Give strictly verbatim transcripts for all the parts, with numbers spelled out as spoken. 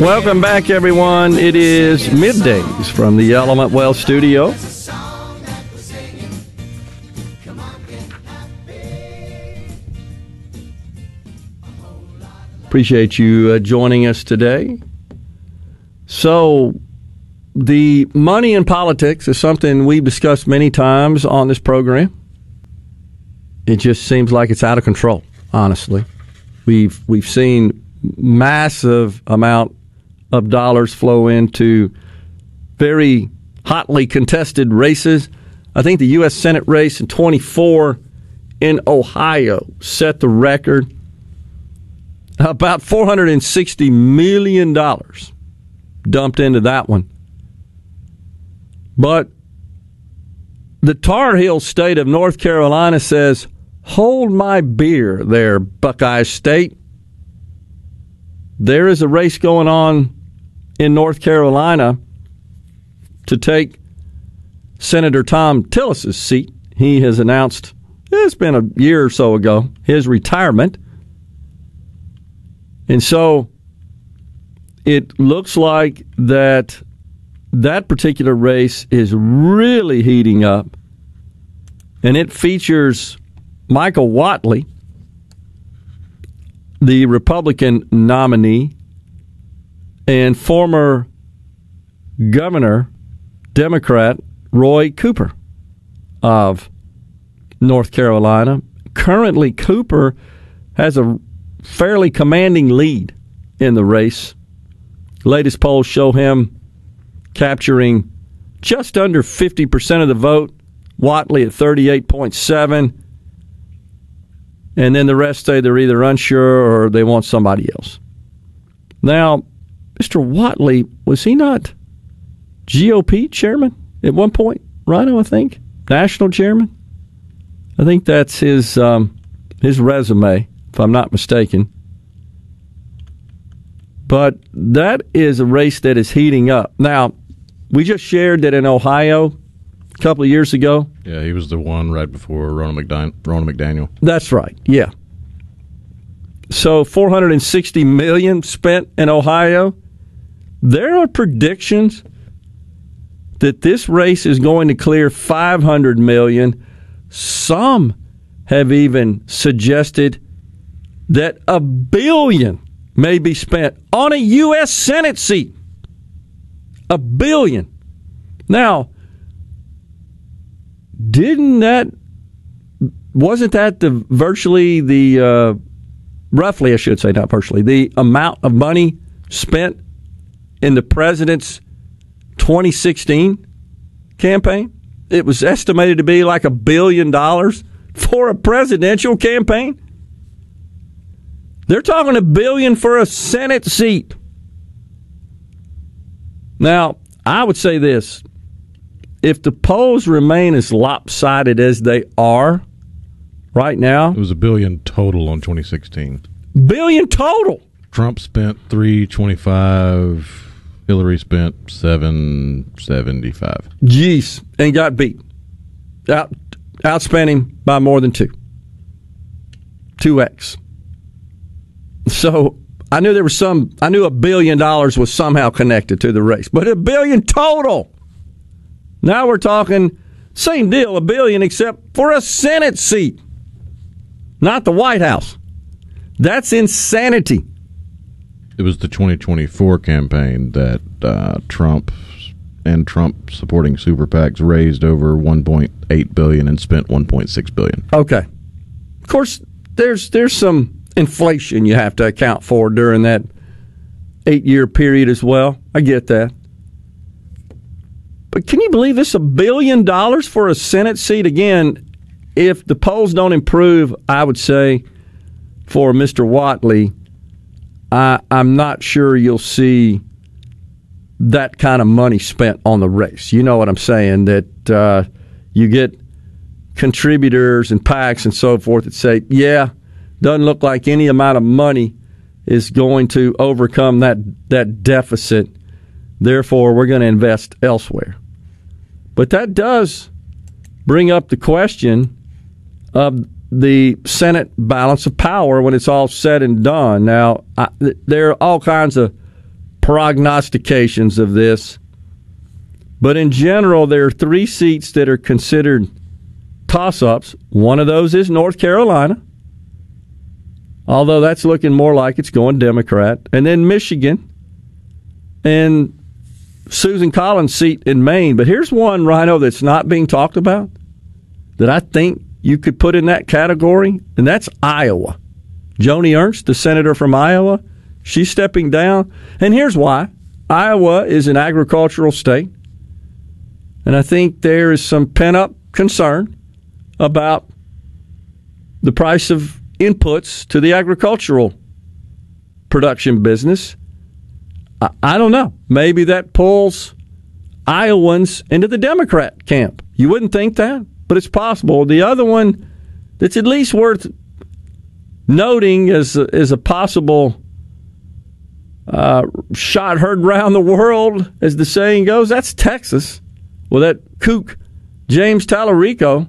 Welcome back, everyone. It is middays from the Element Wealth studio. Appreciate you uh, joining us today. So, the money in politics is something we've discussed many times on this program. It just seems like it's out of control, honestly. We've we've seen massive amount of dollars flow into very hotly contested races. I think the U S Senate race in twenty-four in Ohio set the record. About four hundred sixty million dollars dumped into that one. But the Tar Heel state of North Carolina says, hold my beer there, Buckeye State. There is a race going on in North Carolina to take Senator Thom Tillis's seat. He has announced, it's been a year or so ago, his retirement. And so it looks like that that particular race is really heating up. And it features Michael Whatley, the Republican nominee, and former Governor, Democrat Roy Cooper of North Carolina. Currently, Cooper has a fairly commanding lead in the race. Latest polls show him capturing just under fifty percent of the vote, Whatley at thirty-eight point seven, and then the rest say they're either unsure or they want somebody else. Now, Mister Whatley, was he not G O P chairman at one point? Rhino, I think? National chairman? I think that's his um, his resume, if I'm not mistaken. But that is a race that is heating up. Now, we just shared that in Ohio a couple of years ago. Yeah, he was the one right before Ronna McDan- Ronna McDaniel. That's right, yeah. So four hundred sixty million dollars spent in Ohio. There are predictions that this race is going to clear five hundred million dollars. Some have even suggested that a billion may be spent on a U S Senate seat. A billion. Now, didn't that, wasn't that the virtually the, uh, roughly I should say, not virtually, the amount of money spent in the president's twenty sixteen campaign? It was estimated to be like a billion dollars for a presidential campaign. They're talking a billion for a Senate seat. Now, I would say this. If the polls remain as lopsided as they are right now. It was a billion total on twenty sixteen. Billion total. Trump spent three twenty-five. Hillary spent seven seventy-five. Jeez, and got beat. Out, outspent him by more than two. two X. So I knew there was some, I knew a billion dollars was somehow connected to the race, but a billion total. Now we're talking same deal, a billion, except for a Senate seat, not the White House. That's insanity. It was the twenty twenty-four campaign that uh, Trump and Trump supporting super PACs raised over one point eight billion dollars and spent one point six billion dollars. Okay. Of course, there's there's some inflation you have to account for during that eight-year period as well. I get that. But can you believe this? A billion dollars for a Senate seat? Again, if the polls don't improve, I would say for Mister Whatley, I, I'm not sure you'll see that kind of money spent on the race. You know what I'm saying? That uh, you get contributors and PACs and so forth that say, yeah, doesn't look like any amount of money is going to overcome that, that deficit. Therefore, we're going to invest elsewhere. But that does bring up the question of the Senate balance of power when it's all said and done. Now, I, there are all kinds of prognostications of this. But in general, there are three seats that are considered toss-ups. One of those is North Carolina, although that's looking more like it's going Democrat. And then Michigan and Susan Collins' seat in Maine. But here's one, Rhino, that's not being talked about that I think you could put in that category, and that's Iowa. Joni Ernst, the senator from Iowa, she's stepping down. And here's why. Iowa is an agricultural state, and I think there is some pent-up concern about the price of inputs to the agricultural production business. I, I don't know. Maybe that pulls Iowans into the Democrat camp. You wouldn't think that, but it's possible. The other one that's at least worth noting as a, as a possible uh, shot heard around the world, as the saying goes, that's Texas. Well, that kook, James Tallarico,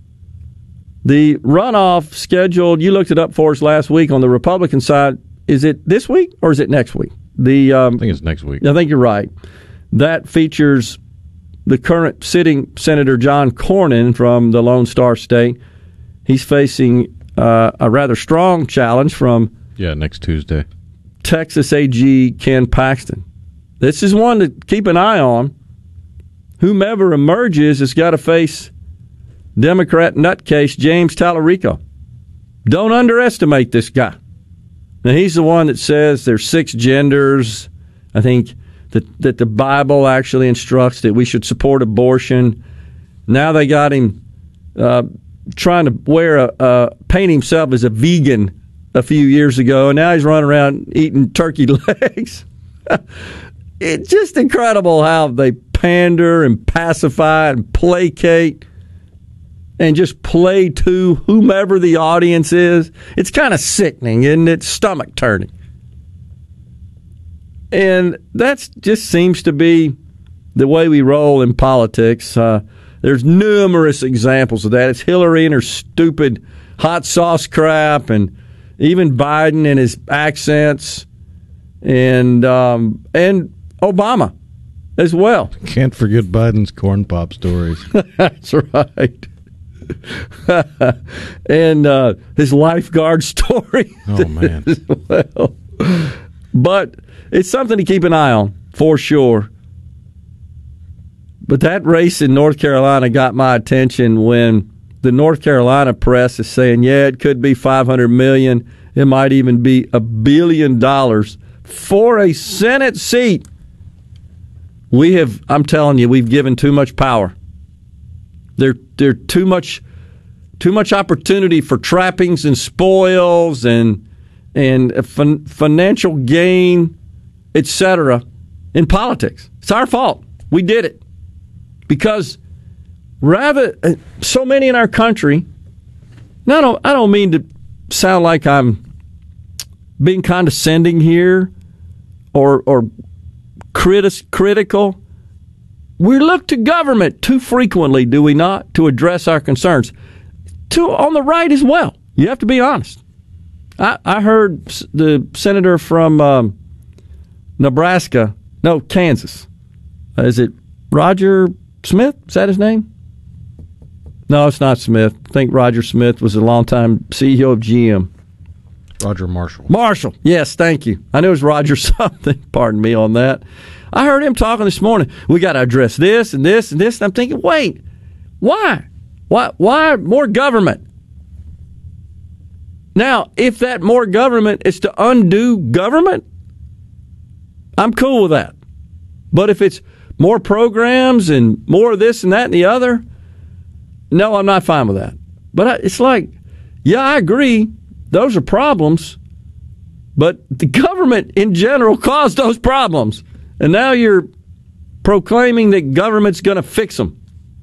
the runoff scheduled, you looked it up for us last week on the Republican side. Is it this week or is it next week? The um, I think it's next week. I think you're right. That features the current sitting Senator John Cornyn from the Lone Star State. He's facing uh, a rather strong challenge from yeah next Tuesday. Texas A G Ken Paxton. This is one to keep an eye on. Whomever emerges has got to face Democrat nutcase James Tallarico. Don't underestimate this guy. Now, he's the one that says there's six genders. I think that, that the Bible actually instructs that we should support abortion. Now they got him uh, trying to wear a, uh, paint himself as a vegan a few years ago, and now he's running around eating turkey legs. It's just incredible how they pander and pacify and placate and just play to whomever the audience is. It's kind of sickening, isn't it? Stomach turning. And that just seems to be the way we roll in politics. Uh, there's numerous examples of that. It's Hillary and her stupid hot sauce crap, and even Biden and his accents, and um, and Obama as well. Can't forget Biden's corn pop stories. That's right. And uh, his lifeguard story. Oh, man. Well, but it's something to keep an eye on, for sure. But that race in North Carolina got my attention when the North Carolina press is saying, yeah, it could be five hundred million dollars. It might even be a billion dollars for a Senate seat. We have, I'm telling you, we've given too much power. There, there too much, too much opportunity for trappings and spoils and and fin- financial gain, et cetera, in politics. It's our fault. We did it because rather so many in our country. Now, I don't, I don't mean to sound like I'm being condescending here or or critis- critical. We look to government too frequently, do we not, to address our concerns? To, on the right as well. You have to be honest. I, I heard the senator from um, Nebraska, no, Kansas. Uh, is it Roger Smith? Is that his name? No, it's not Smith. I think Roger Smith was a longtime C E O of G M. Roger Marshall. Marshall, yes, thank you. I knew it was Roger something. Pardon me on that. I heard him talking this morning. We got to address this and this and this. And I'm thinking, wait, why? Why? Why more government? Now, if that more government is to undo government, I'm cool with that. But if it's more programs and more of this and that and the other, no, I'm not fine with that. But it's like, yeah, I agree. Those are problems. But the government in general caused those problems. And now you're proclaiming that government's going to fix them.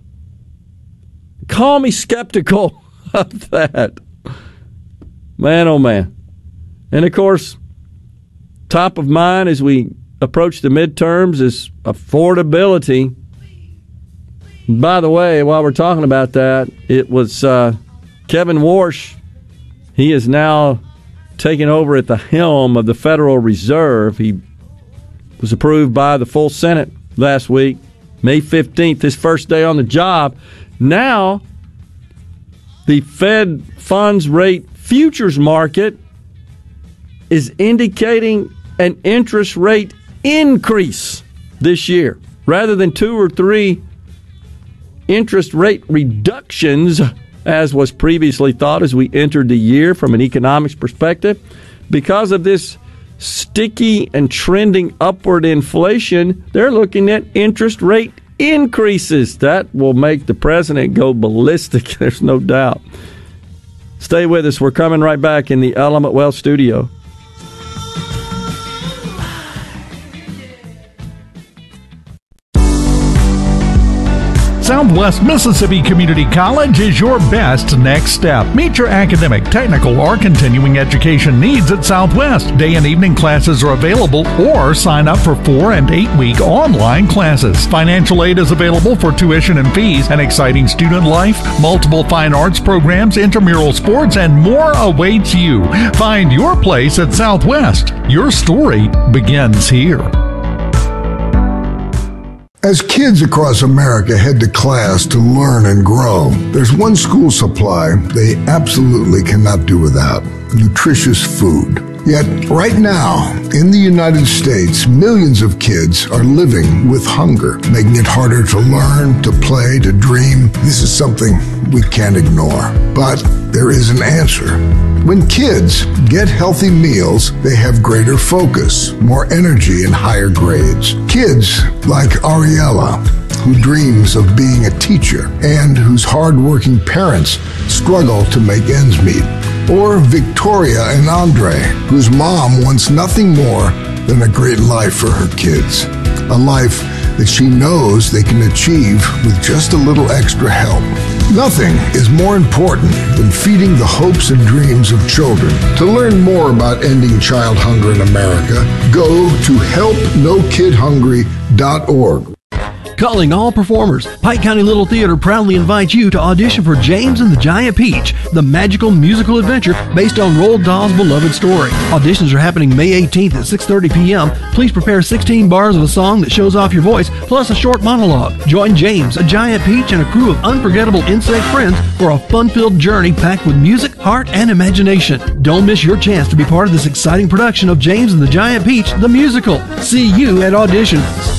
Call me skeptical of that. Man, oh man. And of course, top of mind as we approach the midterms is affordability. By the way, while we're talking about that, it was uh, Kevin Warsh. He is now taking over at the helm of the Federal Reserve. He was approved by the full Senate last week, May fifteenth, his first day on the job. Now, the Fed funds rate futures market is indicating an interest rate increase this year, rather than two or three interest rate reductions, as was previously thought as we entered the year from an economics perspective. Because of this sticky and trending upward inflation, they're looking at interest rate increases. That will make the president go ballistic, there's no doubt. Stay with us. We're coming right back in the Element Wealth studio. Southwest Mississippi Community College is your best next step. Meet your academic, technical, or continuing education needs at Southwest. Day and evening classes are available, or sign up for four and eight week online classes. Financial aid is available for tuition and fees, an exciting student life, multiple fine arts programs, intramural sports, and more awaits you. Find your place at Southwest. Your story begins here. As kids across America head to class to learn and grow, there's one school supply they absolutely cannot do without: nutritious food. Yet, right now, in the United States, millions of kids are living with hunger, making it harder to learn, to play, to dream. This is something we can't ignore. But there is an answer. When kids get healthy meals, they have greater focus, more energy, and higher grades. Kids like Ariella, who dreams of being a teacher and whose hardworking parents struggle to make ends meet. Or Victoria and Andre, whose mom wants nothing more than a great life for her kids. A life that she knows they can achieve with just a little extra help. Nothing is more important than feeding the hopes and dreams of children. To learn more about ending child hunger in America, go to help no kid hungry dot org. Calling all performers, Pike County Little Theater proudly invites you to audition for James and the Giant Peach, the magical musical adventure based on Roald Dahl's beloved story. Auditions are happening May eighteenth at six thirty p.m. Please prepare sixteen bars of a song that shows off your voice, plus a short monologue. Join James, a Giant Peach, and a crew of unforgettable insect friends for a fun-filled journey packed with music, heart, and imagination. Don't miss your chance to be part of this exciting production of James and the Giant Peach, the musical. See you at auditions.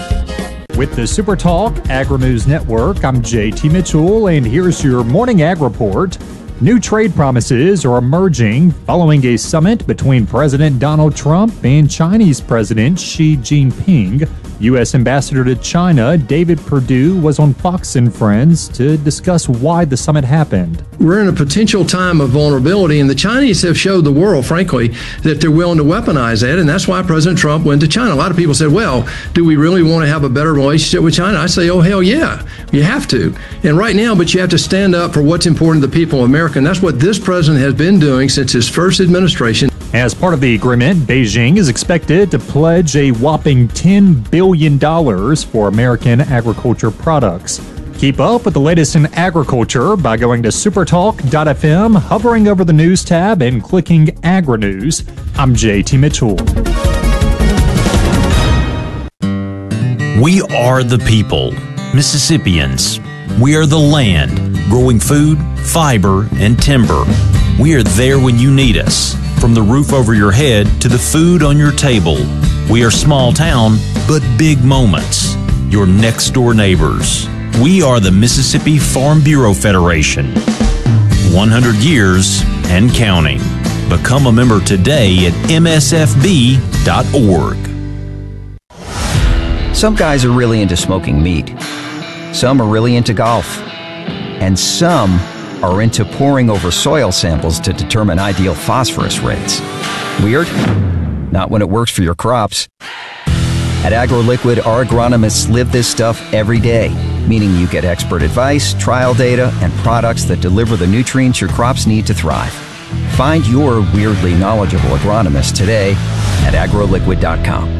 With the Super Talk Agri-News Network, I'm J T Mitchell, and here's your morning ag report. New trade promises are emerging following a summit between President Donald Trump and Chinese President Xi Jinping. U S Ambassador to China David Perdue was on Fox and Friends to discuss why the summit happened. We're in a potential time of vulnerability, and the Chinese have showed the world, frankly, that they're willing to weaponize that, and that's why President Trump went to China. A lot of people said, well, do we really want to have a better relationship with China? I say, oh, hell yeah, you have to. And right now, but you have to stand up for what's important to the people of America, and that's what this president has been doing since his first administration. As part of the agreement, Beijing is expected to pledge a whopping ten billion dollars for American agriculture products. Keep up with the latest in agriculture by going to supertalk dot f m, hovering over the news tab, and clicking Agri-News. I'm J T Mitchell. We are the people, Mississippians. We are the land, growing food, fiber, and timber. We are there when you need us. From the roof over your head to the food on your table. We are small town, but big moments. Your next door neighbors. We are the Mississippi Farm Bureau Federation. one hundred years and counting. Become a member today at m s f b dot org. Some guys are really into smoking meat. Some are really into golf. And some are into poring over soil samples to determine ideal phosphorus rates. Weird? Not when it works for your crops. At AgroLiquid, our agronomists live this stuff every day, meaning you get expert advice, trial data, and products that deliver the nutrients your crops need to thrive. Find your weirdly knowledgeable agronomist today at agro liquid dot com.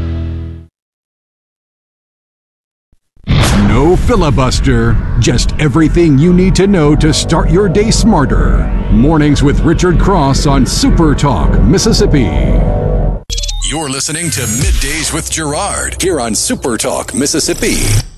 No filibuster, just everything you need to know to start your day smarter. Mornings with Richard Cross on Super Talk, Mississippi. You're listening to Middays with Gerard here on Super Talk, Mississippi.